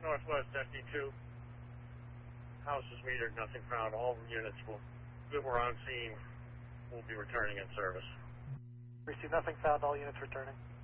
Northwest FD2. House is metered, nothing found. All units that were on scene will be returning in service. Receive nothing found, all units returning.